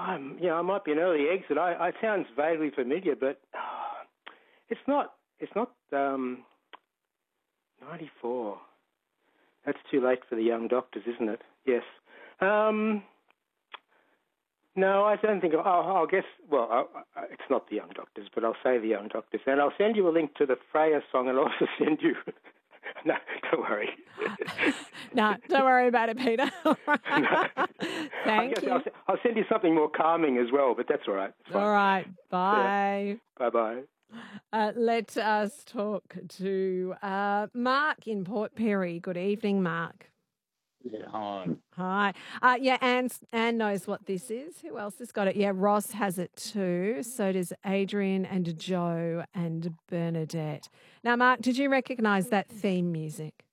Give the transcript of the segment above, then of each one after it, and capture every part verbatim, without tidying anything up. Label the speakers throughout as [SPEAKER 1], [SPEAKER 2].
[SPEAKER 1] I'm, yeah, I might be an early exit. I, I it sounds vaguely familiar, but oh, it's not. It's not um, ninety-four. That's too late for the Young Doctors, isn't it? Yes. Um, no, I don't think. Oh, I'll guess. Well, I, I, it's not the Young Doctors, but I'll say the Young Doctors, and I'll send you a link to the Freya song, and I'll also send you. No, don't worry.
[SPEAKER 2] No, don't worry about it, Peter.
[SPEAKER 1] No.
[SPEAKER 2] Thank you.
[SPEAKER 1] I'll, I'll send you something more calming as well, but that's all right. It's fine.
[SPEAKER 2] All right. Bye.
[SPEAKER 1] Yeah. Bye-bye.
[SPEAKER 2] Uh, let us talk to uh, Mark in Port Perry. Good evening, Mark.
[SPEAKER 3] Yeah, hi.
[SPEAKER 2] Hi. Uh, yeah, Anne, Anne knows what this is. Who else has got it? Yeah, Ross has it too. So does Adrian and Joe and Bernadette. Now, Mark, did you recognise that theme music?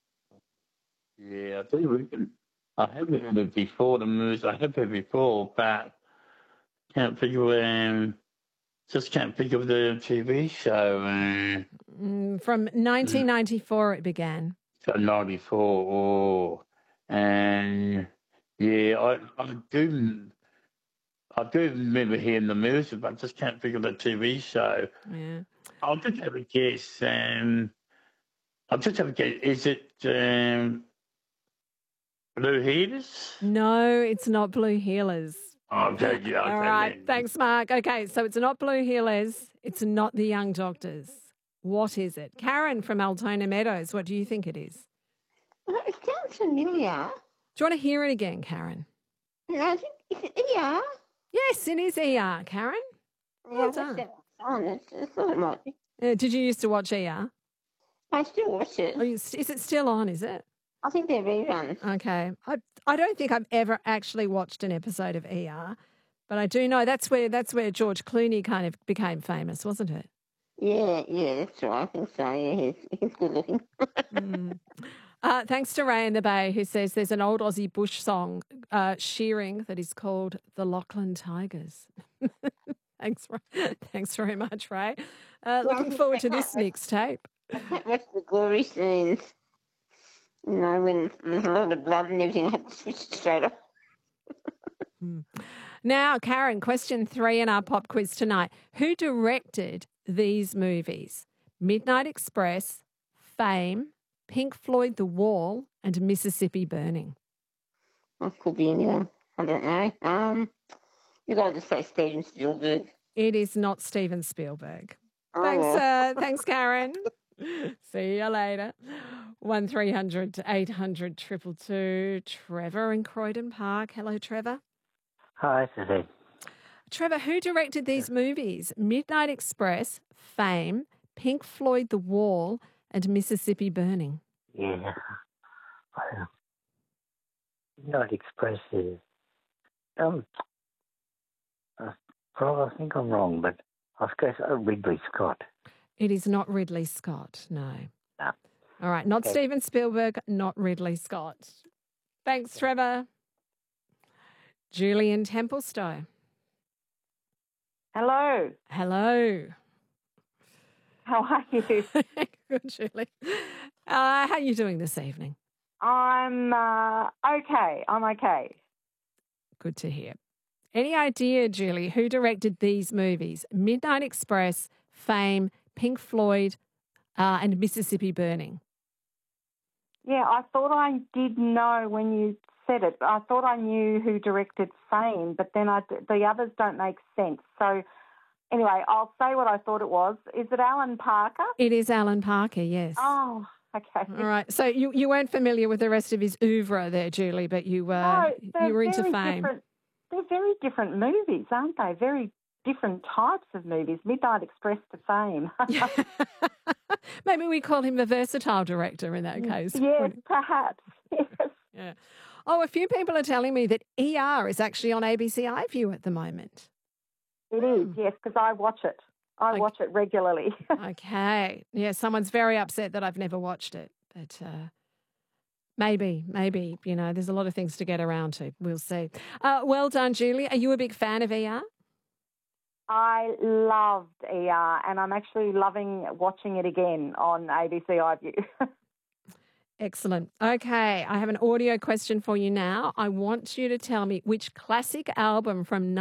[SPEAKER 3] Yeah, I do reckon I have heard it before, the movies. I have heard it before, but can't figure, um, just can't think of the T V show. Um,
[SPEAKER 2] Mm, from nineteen ninety-four it began.
[SPEAKER 3] so ninety-four, oh, and yeah, I, I do, I do remember hearing the music, but I just can't think of the T V show.
[SPEAKER 2] Yeah.
[SPEAKER 3] I'll just have a guess. Um, I'll just have a guess. Is it um, Blue Heaters?
[SPEAKER 2] No, it's not Blue Healers.
[SPEAKER 3] Okay, yeah, okay,
[SPEAKER 2] All right.
[SPEAKER 3] then.
[SPEAKER 2] Thanks, Mark. Okay, so it's not Blue Healers. It's not the Young Doctors. What is it? Karen from Altona Meadows, what do you think it is?
[SPEAKER 4] Well, it sounds familiar.
[SPEAKER 2] Do you want to hear it again, Karen?
[SPEAKER 4] And I think, is it E R?
[SPEAKER 2] Yes, it is E R, Karen.
[SPEAKER 4] Yeah,
[SPEAKER 2] Well
[SPEAKER 4] I
[SPEAKER 2] done.
[SPEAKER 4] watched that on it. I thought it might be.
[SPEAKER 2] Uh, did you used to watch E R?
[SPEAKER 4] I still watch it.
[SPEAKER 2] Oh, you- is it still on, is it?
[SPEAKER 4] I think they're reruns.
[SPEAKER 2] Okay. I I don't think I've ever actually watched an episode of E R, but I do know that's where that's where George Clooney kind of became famous, wasn't it?
[SPEAKER 4] Yeah, yeah, that's right. I think so. Yeah, he's, he's good looking.
[SPEAKER 2] Mm. Uh, thanks to Ray in the Bay, who says there's an old Aussie bush song, uh, shearing, that is called the Lachlan Tigers. Thanks, Ray. Thanks very much, Ray. Uh,
[SPEAKER 4] Well,
[SPEAKER 2] looking forward to this mixtape.
[SPEAKER 4] What's the glory scenes? You know, when there's a lot of blood and everything, I have to switch it straight off.
[SPEAKER 2] Now, Karen, question three in our pop quiz tonight. Who directed these movies? Midnight Express, Fame, Pink Floyd The Wall, and Mississippi Burning.
[SPEAKER 4] That could be anyone. I don't know. Um, you got to just say Steven Spielberg.
[SPEAKER 2] It is not Steven Spielberg.
[SPEAKER 4] Oh,
[SPEAKER 2] Thanks,
[SPEAKER 4] well.
[SPEAKER 2] uh, thanks, Karen. See you later. One three hundred eight hundred two two two. Trevor in Croydon Park. Hello, Trevor.
[SPEAKER 5] Hi, Susie.
[SPEAKER 2] Trevor, who directed these movies? Midnight Express, Fame, Pink Floyd The Wall, and Mississippi Burning.
[SPEAKER 5] Yeah. Well, Midnight Express is. Um, uh, well, I think I'm wrong, but I suppose uh, Ridley Scott.
[SPEAKER 2] It is not Ridley Scott, no.
[SPEAKER 5] No.
[SPEAKER 2] All right, not
[SPEAKER 5] Okay.
[SPEAKER 2] Steven Spielberg, not Ridley Scott. Thanks, Trevor. Julian Templestowe.
[SPEAKER 6] Hello.
[SPEAKER 2] Hello.
[SPEAKER 6] How are you?
[SPEAKER 2] Good, Julie. Uh, how are you doing this evening?
[SPEAKER 6] I'm uh, okay. I'm okay.
[SPEAKER 2] Good to hear. Any idea, Julie, who directed these movies? Midnight Express, Fame, Pink Floyd, uh, and Mississippi Burning.
[SPEAKER 6] Yeah, I thought I did know when you said it. I thought I knew who directed Fame, but then I, the others don't make sense. So anyway, I'll say what I thought it was. Is it Alan Parker?
[SPEAKER 2] It is Alan Parker, yes.
[SPEAKER 6] Oh, okay.
[SPEAKER 2] All right. So you, you weren't familiar with the rest of his oeuvre there, Julie, but you uh,
[SPEAKER 6] No, they're
[SPEAKER 2] you were into
[SPEAKER 6] very
[SPEAKER 2] Fame.
[SPEAKER 6] different- They're very different movies, aren't they? Very different types of movies. Midnight Express to Fame.
[SPEAKER 2] Maybe we call him the versatile director in that case.
[SPEAKER 6] Yes, perhaps. Yes.
[SPEAKER 2] Yeah. Oh, a few people are telling me that E R is actually on A B C iView at the moment.
[SPEAKER 6] It is, yes, because I watch it. I
[SPEAKER 2] Okay.
[SPEAKER 6] watch it regularly.
[SPEAKER 2] Okay. Yeah, someone's very upset that I've never watched it. But uh, maybe, maybe, you know, there's a lot of things to get around to. We'll see. Uh, well done, Julie. Are you a big fan of E R?
[SPEAKER 6] I loved E R, and I'm actually loving watching it again on A B C iView.
[SPEAKER 2] Excellent. Okay, I have an audio question for you now. I want you to tell me which classic album from